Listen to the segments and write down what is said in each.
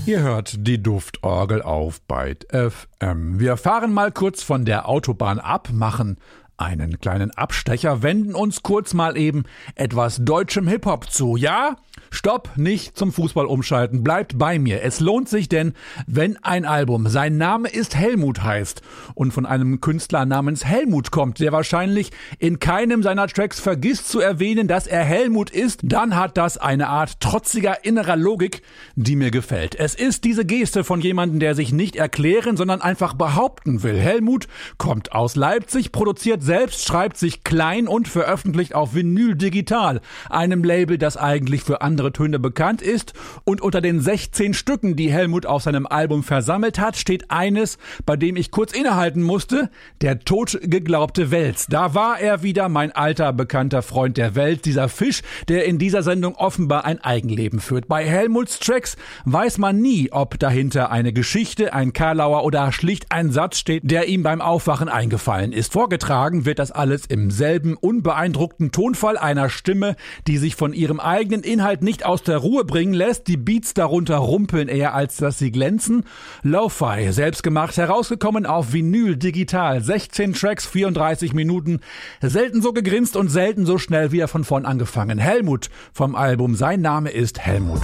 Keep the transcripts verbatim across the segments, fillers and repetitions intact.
Ihr hört die Duftorgel auf Byte F M. Wir fahren mal kurz von der Autobahn ab, machen einen kleinen Abstecher, wenden uns kurz mal eben etwas deutschem Hip-Hop zu. Ja, stopp, nicht zum Fußball umschalten, bleibt bei mir. Es lohnt sich, denn wenn ein Album Sein Name ist Helmut heißt und von einem Künstler namens Helmut kommt, der wahrscheinlich in keinem seiner Tracks vergisst zu erwähnen, dass er Helmut ist, dann hat das eine Art trotziger innerer Logik, die mir gefällt. Es ist diese Geste von jemandem, der sich nicht erklären, sondern einfach behaupten will. Helmut kommt aus Leipzig, produziert selbst, schreibt sich klein und veröffentlicht auf Vinyl Digital, einem Label, das eigentlich für andere Töne bekannt ist. Und unter den sechzehn Stücken, die Helmut auf seinem Album versammelt hat, steht eines, bei dem ich kurz innehalten musste: Der totgeglaubte Wels. Da war er wieder, mein alter, bekannter Freund der Welt, dieser Fisch, der in dieser Sendung offenbar ein Eigenleben führt. Bei Helmuts Tracks weiß man nie, ob dahinter eine Geschichte, ein Karlauer oder schlicht ein Satz steht, der ihm beim Aufwachen eingefallen ist. Vorgetragen wird das alles im selben unbeeindruckten Tonfall einer Stimme, die sich von ihrem eigenen Inhalt nicht aus der Ruhe bringen lässt. Die Beats darunter rumpeln eher, als dass sie glänzen. Lo-Fi, selbstgemacht, herausgekommen auf Vinyl Digital. sechzehn Tracks, vierunddreißig Minuten. Selten so gegrinst und selten so schnell wieder von vorn angefangen. Helmut vom Album Sein Name ist Helmut.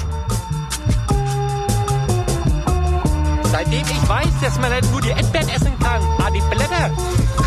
Seitdem ich weiß, dass man halt nur die Erdbeeren essen kann, ah, die Blätter.